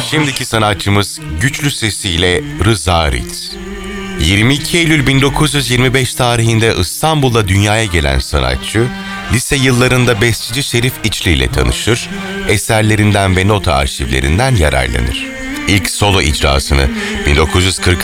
Şimdiki sanatçımız güçlü sesiyle Rıza Ritz. 22 Eylül 1925 tarihinde İstanbul'da dünyaya gelen sanatçı, lise yıllarında besteci Şerif İçli ile tanışır, eserlerinden ve nota arşivlerinden yararlanır. İlk solo icrasını 1940